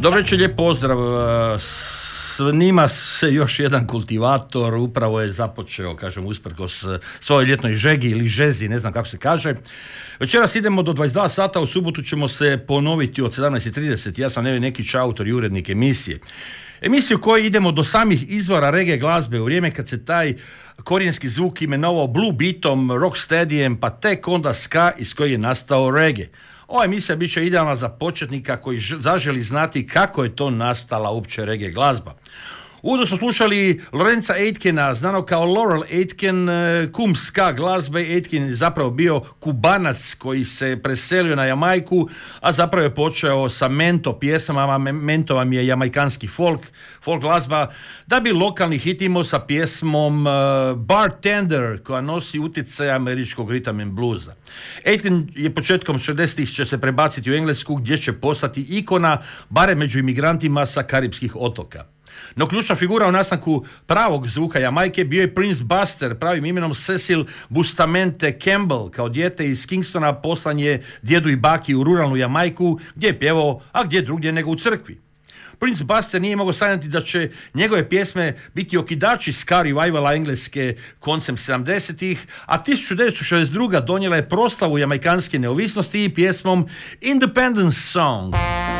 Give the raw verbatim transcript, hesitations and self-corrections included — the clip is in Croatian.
Dobro večer, lijep pozdrav. Snima se još jedan kultivator, upravo je započeo, kažem, usprkos svojoj ljetnoj žegi ili žezi, ne znam kako se kaže. Večeras idemo do dvadeset dva sata, u subotu ćemo se ponoviti od sedamnaest i trideset. Ja sam Nekić, autor i urednik emisije. Emisiju u kojoj idemo do samih izvora reggae glazbe u vrijeme kad se taj korijenski zvuk imenovao blue beatom, rocksteadyjem, pa tek onda ska iz koje je nastao reggae. Ova emisija bit će idealna za početnika koji zaželi znati kako je to nastala uopće reggae glazba. Uvodno smo slušali Lorenza Aitkena, znano kao Laurel Aitken, kum ska glazbe. Aitken je zapravo bio Kubanac koji se preselio na Jamajku, a zapravo je počeo sa mento pjesmama. Mento vam je jamajkanski folk, folk glazba, da bi lokalni hit imao sa pjesmom uh, Bartender, koja nosi utjecaj američkog rhythm and bluesa. Aitken je početkom šezdesetih će se prebaciti u Englesku, gdje će postati ikona, barem među imigrantima sa karipskih otoka. No ključna figura u nastanku pravog zvuka Jamajke bio je Prince Buster, pravim imenom Cecil Bustamente Campbell. Kao dijete iz Kingstona poslan je djedu i baki u ruralnu Jamajku, gdje je pjevao, a gdje drugdje nego u crkvi. Prince Buster nije mogao sanjati da će njegove pjesme biti okidači ska revivala engleske koncem sedamdesetih, a tisuću devetsto šezdeset druga donijela je proslavu jamajkanske neovisnosti i pjesmom Independence Song.